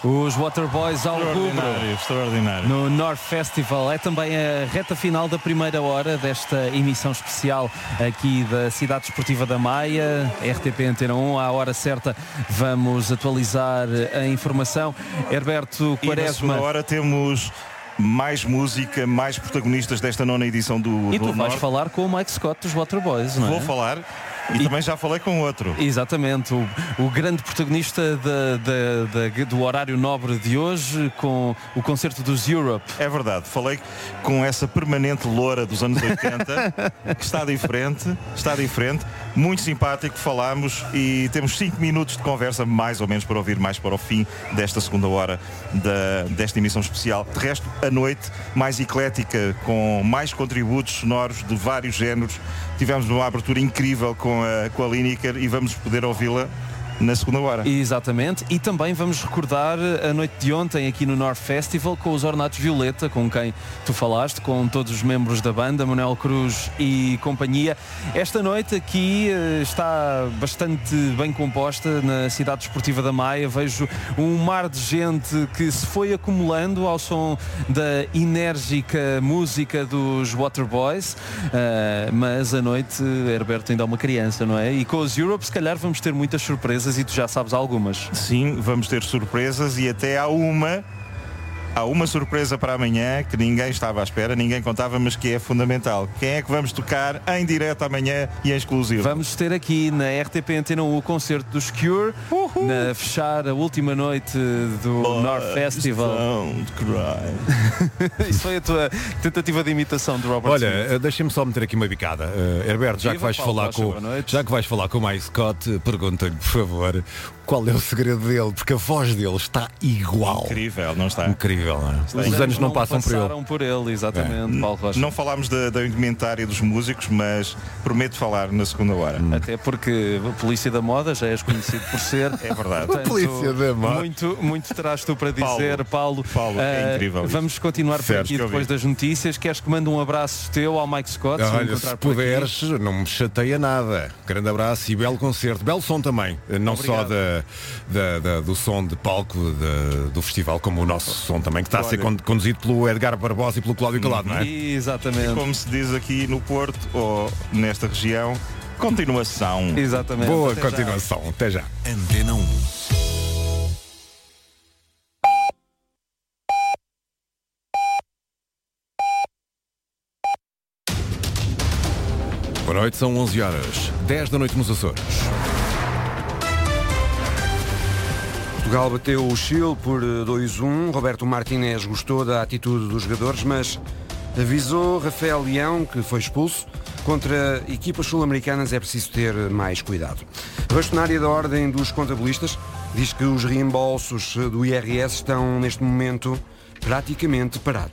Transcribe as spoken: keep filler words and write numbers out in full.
Os Waterboys ao rubro extraordinário. no North Festival. É também a reta final da primeira hora desta emissão especial aqui da Cidade Desportiva da Maia, R T P Antena um. À hora certa vamos atualizar a informação. Herberto Quaresma. E na segunda hora temos mais música, mais protagonistas desta nona edição do E tu do vais Norte. falar com o Mike Scott dos Waterboys, não é? Vou falar. E, e também já falei com outro. Exatamente, o, o grande protagonista da, da, da, do horário nobre de hoje, com o concerto dos Europe. É verdade, falei com essa permanente loura dos anos oitenta, que está diferente, está diferente, muito simpático, falámos e temos cinco minutos de conversa, mais ou menos, para ouvir mais para o fim desta segunda hora da, desta emissão especial. De resto, a noite mais eclética, com mais contributos sonoros de vários géneros. Tivemos uma abertura incrível com a, com a Lineker e vamos poder ouvi-la na segunda hora. Exatamente, e também vamos recordar a noite de ontem aqui no North Festival com os Ornatos Violeta, com quem tu falaste, com todos os membros da banda, Manuel Cruz e companhia. Esta noite aqui está bastante bem composta na Cidade Desportiva da Maia. Vejo um mar de gente que se foi acumulando ao som da enérgica música dos Waterboys, uh, mas a noite, Herberto, ainda é uma criança, não é? E com os Europe se calhar vamos ter muitas surpresas e tu já sabes algumas. Sim, vamos ter surpresas e até há uma há uma surpresa para amanhã que ninguém estava à espera, ninguém contava, mas que é fundamental. Quem é que vamos tocar em direto amanhã e em exclusivo? Vamos ter aqui na R T P Antena um o concerto dos Cure, Uhul. na fechar a última noite do Boys North Festival. Don't cry. Isso foi a tua tentativa de imitação de Robert Olha, Smith. deixa-me só meter aqui uma bicada. Uh, Herberto, já que, vais Paulo falar Rocha, com, boa noite. já que vais falar com o Mike Scott, pergunta-lhe, por favor, qual é o segredo dele, porque a voz dele está igual. Incrível, não está? Incrível, não é? Os Os anos anos não não passam por ele. passaram por ele, exatamente, Paulo Rocha. Não falámos da, da indumentária dos músicos, mas prometo falar na segunda hora. Até porque a Polícia da Moda já és conhecido por ser. É verdade. Portanto, Polícia da Moda. Muito, muito terás tu para dizer, Paulo. Paulo, é Uh, incrível isso. Vamos continuar por Certo, aqui que eu depois vi. das notícias. Queres que mande um abraço teu ao Mike Scott? se o Olha, encontrar se por aqui? puderes, não me chateia nada. Grande abraço e belo concerto. Belo som também. Não só da, da, da- do som de palco da- do festival, como o nosso som também, que está a ser Olha. con- conduzido pelo Edgar Barbosa e pelo Cláudio Calado, não é? Exatamente. Como se diz aqui no Porto ou nesta região, continuação. Exatamente. Boa Até já. continuação. Até já. Antena um. Boa noite, são onze horas, dez da noite nos Açores. Portugal bateu o Chile por dois a um. Roberto Martínez gostou da atitude dos jogadores, mas avisou Rafael Leão, que foi expulso. Contra equipas sul-americanas é preciso ter mais cuidado. A bastonária da Ordem dos Contabilistas diz que os reembolsos do I R S estão, neste momento, praticamente parados.